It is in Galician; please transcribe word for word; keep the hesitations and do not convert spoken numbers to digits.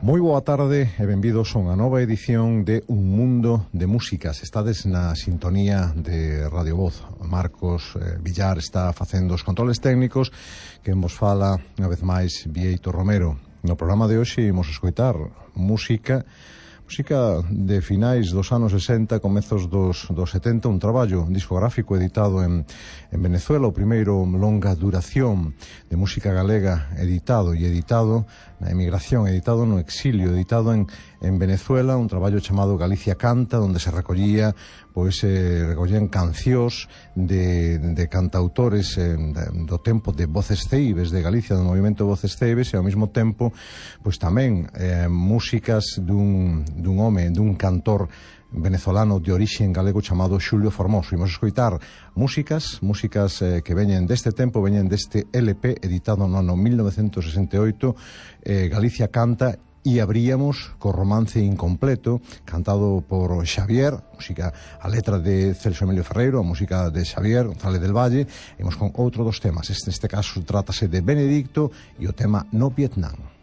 Moi boa tarde e benvidos a unha nova edición de Un Mundo de Músicas. Estades na sintonía de Radio Voz. Marcos eh, Villar está facendo os controles técnicos, que vos fala unha vez máis Vieito Romero. No programa de hoxe imos escoitar música música de finais dos anos sesenta, comezos dos, dos setenta, un traballo discográfico editado en, en Venezuela, o primeiro longa duración de música galega editado e editado na emigración, editado no exilio, editado en, en Venezuela, un traballo chamado Galicia Canta, onde se recollía pois eh, recollían cancións de, de cantautores eh, do tempo de Voces Ceibes de Galicia, do movimento Voces Ceibes, e ao mesmo tempo pois tamén eh, músicas dun, dun home, dun cantor venezolano de orixen galego chamado Xulio Formoso. Imos escoitar músicas, músicas eh, que veñen deste tempo, veñen deste L P editado no ano mil novecentos sesenta e oito, eh, Galicia Canta. E abríamos co Romance Incompleto, cantado por Xavier, música, a letra de Celso Emilio Ferreiro, a música de Xavier González del Valle. Imos con outro dos temas, este, neste caso trátase de Benedicto e o tema No Vietnam.